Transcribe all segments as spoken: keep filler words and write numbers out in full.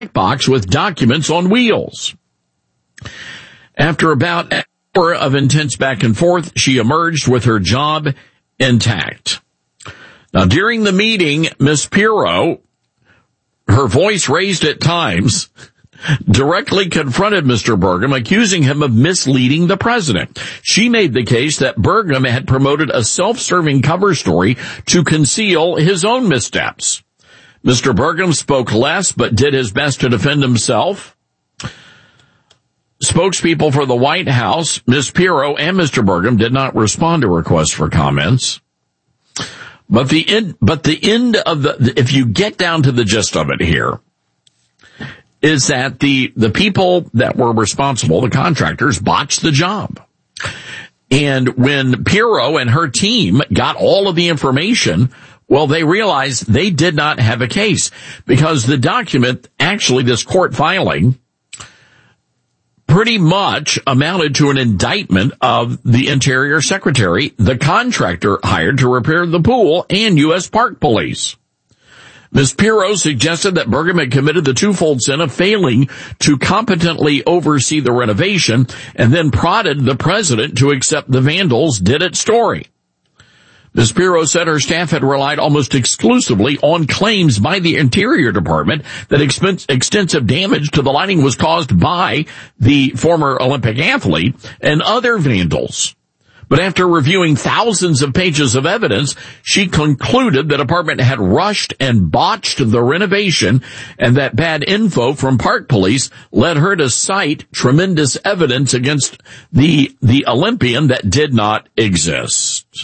box with documents on wheels. After about an hour of intense back and forth, she emerged with her job intact. Now, during the meeting, Miz Pirro, her voice raised at times, directly confronted Mister Burgum, accusing him of misleading the president. She made the case that Burgum had promoted a self-serving cover story to conceal his own missteps. Mister Burgum spoke less, but did his best to defend himself. Spokespeople for the White House, Miz Pirro and Mister Burgum, did not respond to requests for comments. But the end, but the end of the, if you get down to the gist of it here, is that the, the people that were responsible, the contractors, botched the job. And when Pirro and her team got all of the information, well, they realized they did not have a case, because the document, actually this court filing, pretty much amounted to an indictment of the Interior Secretary, the contractor hired to repair the pool, and U S Park Police. Miz Pirro suggested that Burgum had committed the twofold sin of failing to competently oversee the renovation, and then prodded the president to accept the vandals did it story. Miz Pirro said her staff had relied almost exclusively on claims by the Interior Department that expense, extensive damage to the lighting was caused by the former Olympic athlete and other vandals. But after reviewing thousands of pages of evidence, she concluded the department had rushed and botched the renovation, and that bad info from Park Police led her to cite tremendous evidence against the, the Olympian that did not exist.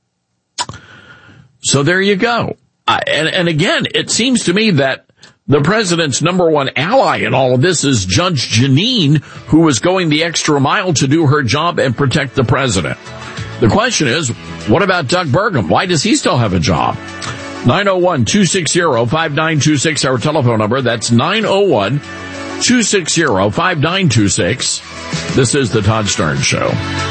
So there you go. Uh, and, and again, it seems to me that the president's number one ally in all of this is Judge Jeanine, who was going the extra mile to do her job and protect the president. The question is, what about Doug Burgum? Why does he still have a job? nine oh one, two six zero, five nine two six, our telephone number. That's nine oh one, two six zero, five nine two six. This is the Todd Starnes Show.